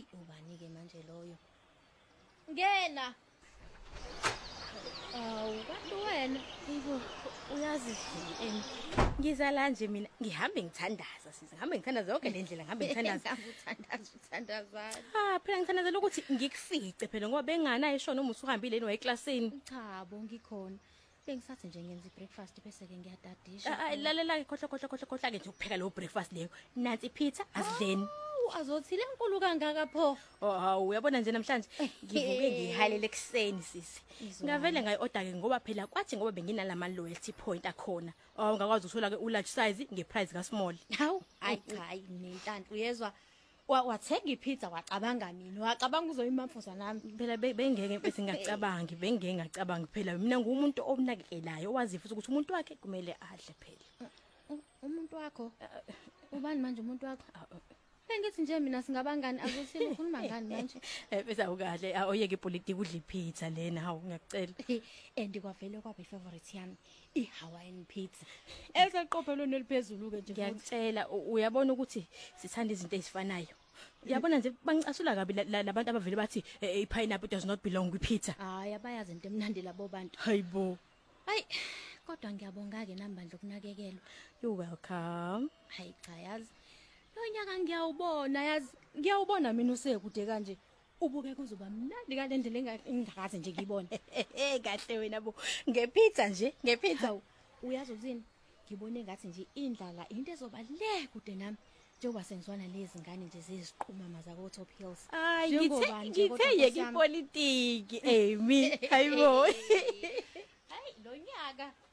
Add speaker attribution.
Speaker 1: Ubani-ke manje loyo? Ngena. Kanti wena?
Speaker 2: Yebo, uyazi ngiza la nje mina ngihambe ngithandaza sisi. Ngihambe ngithandaza yonke le ndlela ngihambe ngithandaza.
Speaker 1: Uthandazana.
Speaker 2: Phela ngithandazela ukuthi ngikufice phela ngoba benganayo ishona uma usuhambile yini wayeklasini.
Speaker 1: Cha bo ngikhona. Bengisathi nje ngenza ibreakfast bese ke ngiyadadisha.
Speaker 2: Lalela khohla ke nje ukupheka lo breakfast leyo. Nansi pizza asidleni.
Speaker 1: Azothi lenkulu kangaka pho.
Speaker 2: Hawu uyabona nje namhlanje ngivuke ngihalele ekseni sisi. Ngavele ngayi-order ke ngoba phela kwathi ngoba benginalama loyalty point akhona. Ngakwazi ukuthola ke u large size ngeprice ka small.
Speaker 1: Hawu hayi nenhlanhla uyezwa wathenga ipizza wacabanga nini? Wacabanga uzoyimamfuza nami.
Speaker 2: Phela bengeke bese ngacabangi, bengeke ngacabangi phela mina ngumuntu omnakekelayo owazi futhi ukuthi umuntu wakhe kumele adle phela.
Speaker 1: Umuntu wakho? Ubani manje umuntu wakho? Ngithi nje mina singabangani azothini ukhuluma ngani manje?
Speaker 2: Bese awukahle awuyeke ipolitiki udla ipizza lena hawu ngiyacela.
Speaker 1: Kwavele kwaba ifavorite yami iHawaiian pizza. Eseqophelweni eliphezulu ke nje.
Speaker 2: Ngiyacela uyabona ukuthi sithanda izinto ezifanayo. Uyabona nje bangicasula kabi labantu abavele bathi ipineapple does not belong kwipizza.
Speaker 1: Hayi abayazi into emnandi labo bantu.
Speaker 2: Hayibo.
Speaker 1: Hayi kodwa ngiyabonga ke nambandla okunakekelwa.
Speaker 2: You welcome.
Speaker 1: Hayi cha yazi. Lonyaka ngiyawubona mina usekude kanje. Ubuke kuzoba mnandi kale ndlela engakaze nje ngibone.
Speaker 2: Kahle wena bo. Ngepizza nje, ngepizza.
Speaker 1: Uyazi uzini? Ngibone ngathi nje indlala into ezoba le kude nami. Njengoba sengizwana lezi ngane nje zeziqhumama zako Top Hills.
Speaker 2: Ngithe yeke ipolitiki. Amy, hayibo.
Speaker 1: Hayi lo nyaka